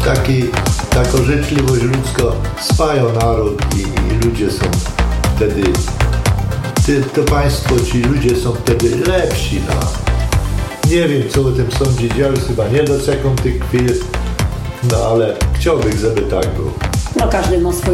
Taką życzliwość ludzką spają naród i ludzie są wtedy, to państwo, ci ludzie są wtedy lepsi. No. Nie wiem, co o tym sądzić, ja już chyba nie doczekam tych chwil, no ale chciałbym, żeby tak było. No każdy ma swój